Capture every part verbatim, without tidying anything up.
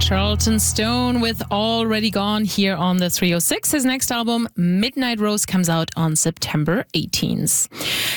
Charlton Stone with Already Gone here on the three oh six. His next album, Midnight Rose, comes out on September eighteenth.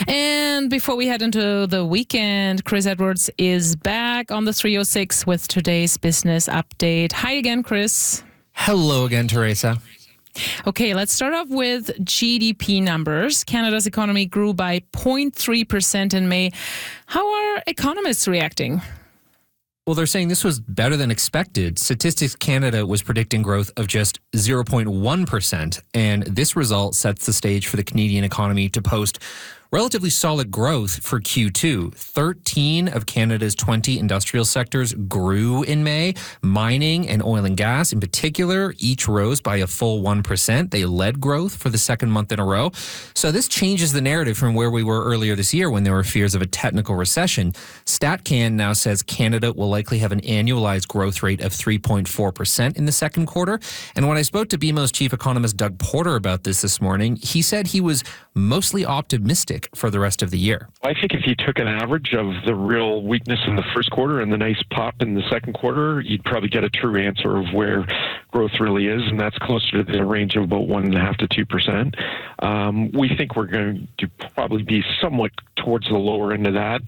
And before we head into the weekend, Chris Edwards is back on the three oh six with today's business update. Hi again, Chris. Hello again, Teresa. Okay, let's start off with G D P numbers. Canada's economy grew by zero point three percent in May. How are economists reacting? Well, they're saying this was better than expected. Statistics Canada was predicting growth of just zero point one percent, and this result sets the stage for the Canadian economy to post relatively solid growth for Q two. thirteen of Canada's twenty industrial sectors grew in May. Mining and oil and gas in particular each rose by a full one percent. They led growth for the second month in a row. So this changes the narrative from where we were earlier this year when there were fears of a technical recession. StatCan now says Canada will likely have an annualized growth rate of three point four percent in the second quarter. And when I spoke to B M O's chief economist Doug Porter about this this morning, he said he was mostly optimistic for the rest of the year. I think if you took an average of the real weakness in the first quarter and the nice pop in the second quarter, you'd probably get a true answer of where growth really is, and that's closer to the range of about one and a half to two percent. Um, we think we're going to probably be somewhat towards the lower end of that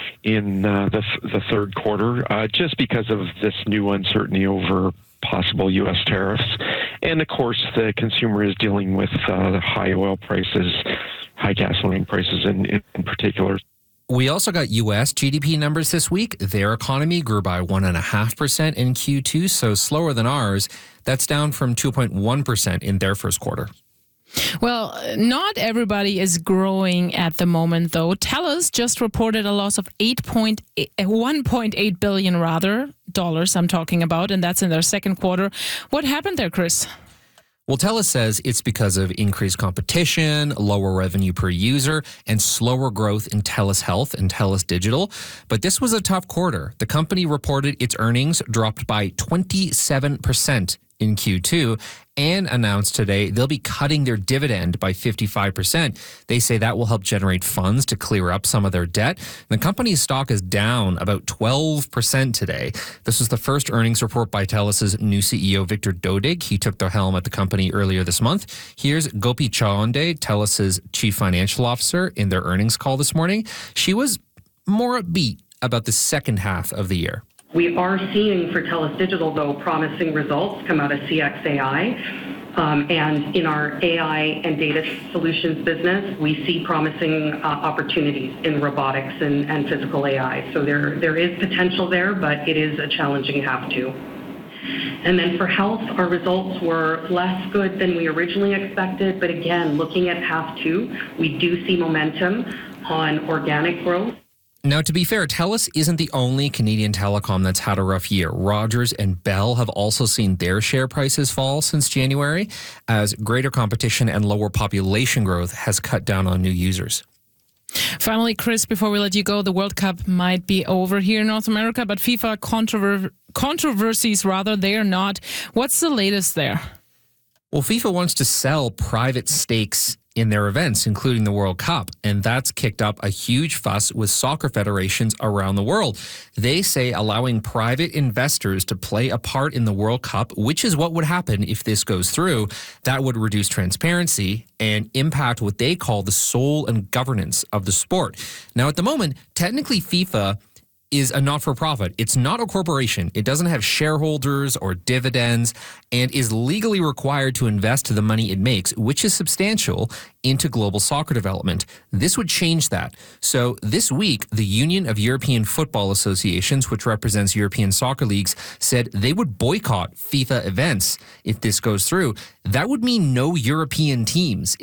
in uh, the the third quarter, uh, just because of this new uncertainty over possible U S tariffs, and of course the consumer is dealing with uh, the high oil prices, high gasoline prices in, in, in particular. We also got U S G D P numbers this week. Their economy grew by one point five percent in Q two, so slower than ours. That's down from two point one percent in their first quarter. Well, not everybody is growing at the moment, though. TELUS just reported a loss of eight point eight, one point eight billion rather dollars. I'm talking about, and that's in their second quarter. What happened there, Chris? Well, TELUS says it's because of increased competition, lower revenue per user, and slower growth in TELUS Health and TELUS Digital. But this was a tough quarter. The company reported its earnings dropped by twenty-seven percent in Q two and announced today they'll be cutting their dividend by fifty-five percent. They say that will help generate funds to clear up some of their debt. The company's stock is down about twelve percent today. This was the first earnings report by TELUS's new C E O, Victor Dodig. He took the helm at the company earlier this month. Here's Gopi Chawande, TELUS's chief financial officer, in their earnings call this morning. She was more upbeat about the second half of the year. We are seeing for TELUS Digital, though, promising results come out of C X A I. Um, and in our A I and data solutions business, we see promising uh, opportunities in robotics and, and physical A I. So there, there is potential there, but it is a challenging half two. And then for health, our results were less good than we originally expected. But again, looking at half two, we do see momentum on organic growth. Now, to be fair, TELUS isn't the only Canadian telecom that's had a rough year. Rogers and Bell have also seen their share prices fall since January, as greater competition and lower population growth has cut down on new users. Finally, Chris, before we let you go, the World Cup might be over here in North America, but FIFA controver- controversies, rather, they are not. What's the latest there? Well, FIFA wants to sell private stakes in their events, including the World Cup, and that's kicked up a huge fuss with soccer federations around the world. They say allowing private investors to play a part in the World Cup, which is what would happen if this goes through, that would reduce transparency and impact what they call the soul and governance of the sport. Now, at the moment, technically FIFA is a not-for-profit. It's not a corporation. It doesn't have shareholders or dividends and is legally required to invest the money it makes, which is substantial, into global soccer development. This would change that. So this week, the Union of European Football Associations, which represents European soccer leagues, said they would boycott FIFA events if this goes through. That would mean no European teams